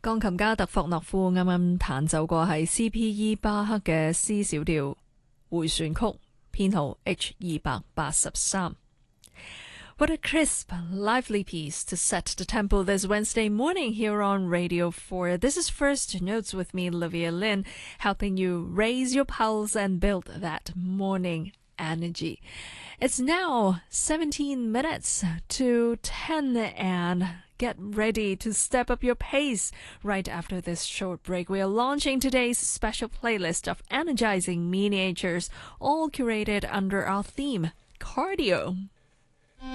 鋼琴家特霍諾夫啱啱彈奏過係 C.P.E. 巴克嘅 C 小調回旋曲，編號 H283。What a crisp, lively piece to set the tempo this Wednesday morning here on Radio 4. This is First Notes with me, Olivia Lin, helping you raise your pulse and build that morning energy. It's now 17 minutes to 10 and get ready to step up your pace. Right after this short break, we are launching today's special playlist of energizing miniatures, all curated under our theme, cardio.